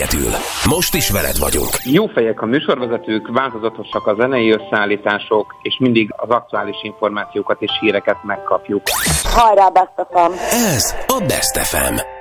Most is veled vagyunk. Jó fejek a műsorvezetők, változatosak a zenei összeállítások, és mindig az aktuális információkat és híreket megkapjuk. Hajrá, Best FM! Ez a Best FM.